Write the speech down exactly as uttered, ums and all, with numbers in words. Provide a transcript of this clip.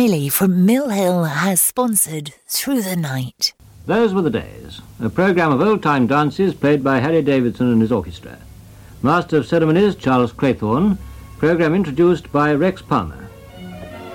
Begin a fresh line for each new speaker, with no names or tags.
Riley from Mill Hill has sponsored Through the Night.
Those were the days, a programme of old-time dances played by Harry Davidson and his orchestra. Master of Ceremonies, Charles Craythorne, programme introduced by Rex Palmer.